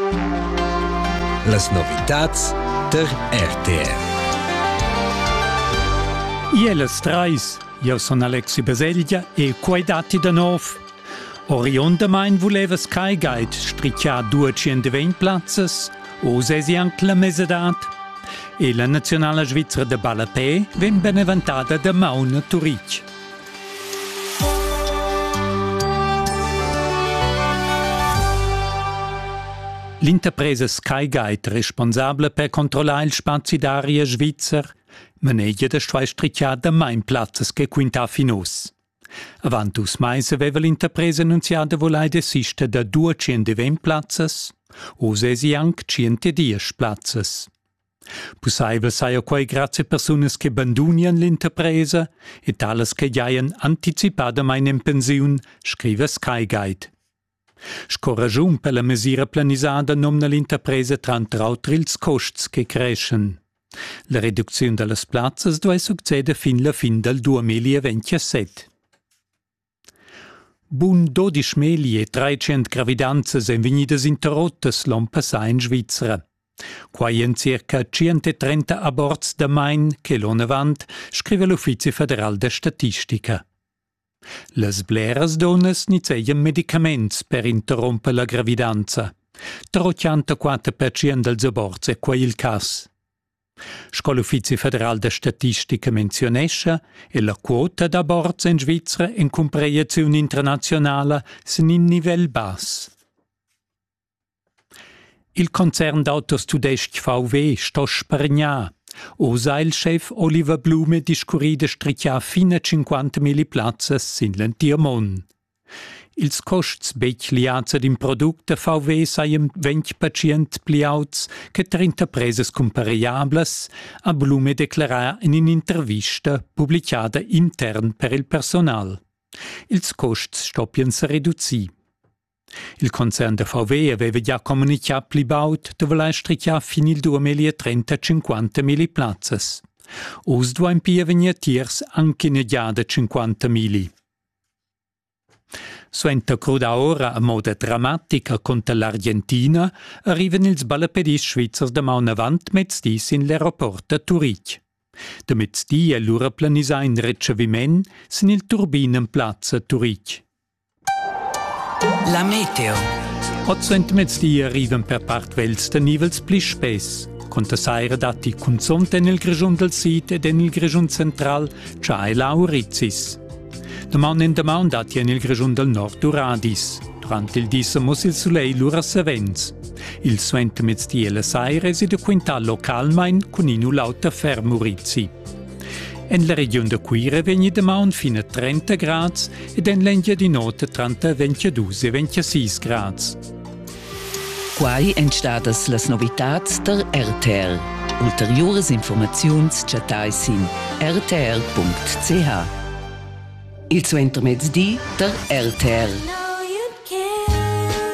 Las novitats der RTR. Ielas trais, io son Alexi Baselgia e quei dati da nov. Orion main voleva Sky Guide stricciar 220 plazzas, osesi anche la mesedat. E la nazionale svizzera de Ballapè ven beneventata da Mauna Turic. L'interpresa Sky Guide, responsabile per controllare il spazio d'aria svizzer, maneggia da stuai stricciar da main plazzas che quinta finos. Avantus mais aveva l'interpresa annunziata volai desista da 220 plazzas, osesi anche 110 plazzas. Possibile sai quei grazie a persone che abbandoniano l'interpresa e tales che giaian anticipadamente in pensione, scrive Sky Guide. Scoraggiun per la misura planisada nomna l'interpresa tra ils costs che crescen. La riduzione delle plazzas deve succedere fin alla fin del 2027. Bun 12.300 gravidanze sono venite interrotte l'anno passato in Svizzera. Quai in circa 130 aborts da main che l'anno avanti, scrive l'Uffizio Federale de Statistica. Les bleras donnes iniziano medicamenti per interrompere la gravidanza. 84% dels aborts è quai il cas. L'Uffizio Federale de Statistica menzionesce e la quota d'aborts in Svizzera in comparazione internazionale sono in livello basso. Il concern d'autos tudesc VW sto spargnar. Osa il chef Oliver Blume discurrida stricciar fino a 50.000 plazzas in l'Antiermon. Ils costs bec liats ad in product de VW saien 20% pliauts che 30 preses compariables, a Blume declarar in un'intervista pubblicata intern per il personal. Ils costs stoppian se reduzir. Il concern de VW aveva già comunicato plibaut de volai stricciar fin il 2030 50.000 plazzas. Us duain pia venir tiers anche ne già de 50.000. Suenta cruda ora a moda drammatica contro l'Argentina, arrivan ils ballapedis svizzers da maun avant mezdis in l'aeroport a Turic. Da mezdi e l'ura planisa in riceviment sin il turbinenplatz a Turic. La meteo. 800 mezdi arrivan per part vels da nivels pli spes. Conta saira dati consonte nel grigion del Sid ed nel grigion central c'ha e Laurizis. Damaun in damaun dati nel grigion del Nord Uradis. Durante il dissemos il soleil lura savens. Il suente mezdi e la saira si de quintal localmain con inu lauta fermurizi. En la regione de Quire vegni damaun fino a 30 grads ed en l'engia di notte tra 22 e 26 grads. Quai entstadas las novitats der RTR. Ulteriores informaziuns chatais in rtr.ch. Il suo intermezdi der RTR.